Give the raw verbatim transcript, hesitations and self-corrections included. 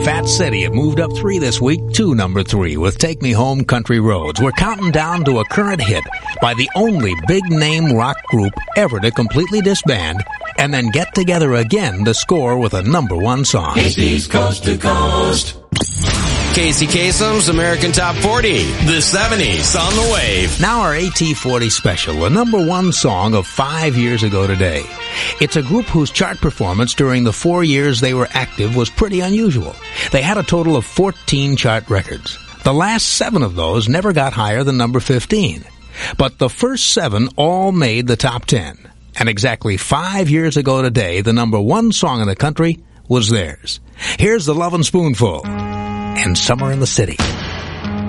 Fat City have moved up three this week to number three with Take Me Home Country Roads. We're counting down to a current hit by the only big-name rock group ever to completely disband and then get together again to score with a number one song. Casey's Coast to Coast. Casey Kasem's American Top forty, the seventies on the Wave. Now our A T forty special, the number one song of five years ago today. It's a group whose chart performance during the four years they were active was pretty unusual. They had a total of fourteen chart records. The last seven of those never got higher than number fifteen. But the first seven all made the top ten. And exactly five years ago today, the number one song in the country was theirs. Here's the Lovin' Spoonful and Summer in the City.